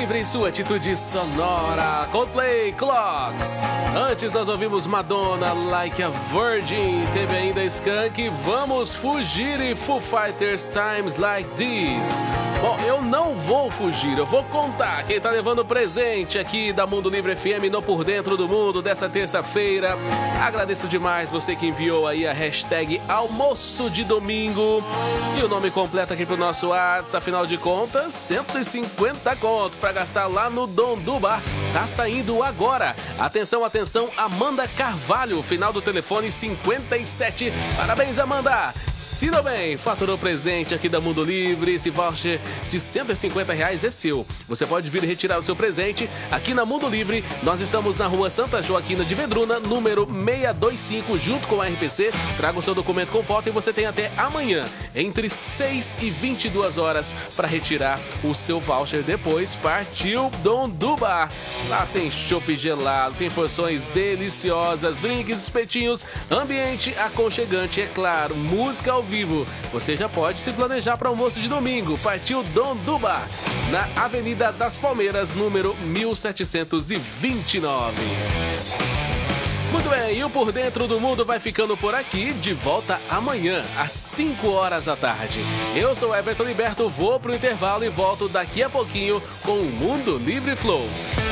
Livre em sua atitude sonora. Coldplay, Clocks. Antes nós ouvimos Madonna, Like a Virgin. Teve ainda Skank, Vamos Fugir e Foo Fighters, Times Like This. Bom, eu não vou fugir, eu vou contar quem tá levando presente aqui da Mundo Livre FM no Por Dentro do Mundo dessa terça-feira. Agradeço demais você que enviou aí a hashtag Almoço de Domingo. E o nome completo aqui pro nosso WhatsApp, afinal de contas, 150 conto pra gastar lá no Dom do Bar. Tá saindo agora. Atenção, atenção, Amanda Carvalho, final do telefone 57. Parabéns, Amanda. Se não bem, faturou presente aqui da Mundo Livre. Esse voucher de R$150 é seu. Você pode vir retirar o seu presente aqui na Mundo Livre. Nós estamos na rua Santa Joaquina de Vedruna, número 625, junto com a RPC. Traga o seu documento com foto e você tem até amanhã, entre 6 e 22 horas, para retirar o seu voucher. Depois partiu Dom do Bar. Lá tem chopp gelado, tem porções deliciosas, drinks, espetinhos, ambiente aconchegante, é claro, música ao vivo. Você já pode se planejar para o almoço de domingo. Partiu Dom do Bar, na Avenida das Palmeiras, número 1729. Muito bem, e o Por Dentro do Mundo vai ficando por aqui, de volta amanhã, às 5 horas da tarde. Eu sou Everton Liberto, vou pro intervalo e volto daqui a pouquinho com o Mundo Livre Flow.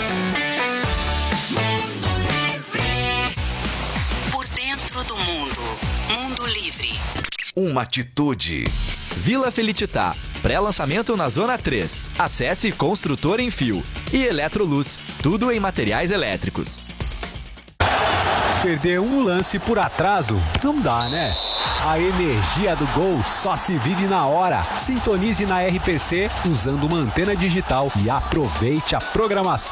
Por Dentro do Mundo, Mundo Livre. Uma atitude. Vila Felititá, pré-lançamento na Zona 3. Acesse Construtor em Fio. E Eletroluz, tudo em materiais elétricos. Perder um lance por atraso não dá, né? A energia do gol só se vive na hora. Sintonize na RPC usando uma antena digital e aproveite a programação.